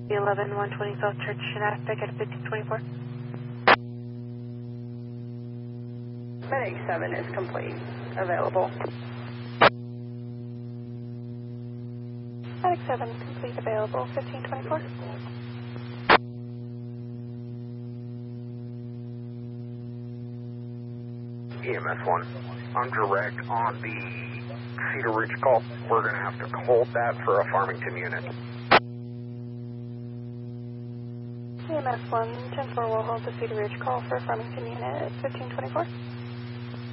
111-120 South Church, Shenastic at 1524. Medic 7 is complete. Available. Medic 7 complete, available, 1524. EMS 1, I'm direct on the Cedar Ridge call. We're going to have to hold that for a Farmington unit. EMS 1, 10-4 will hold the Cedar Ridge call for a Farmington unit at 1524.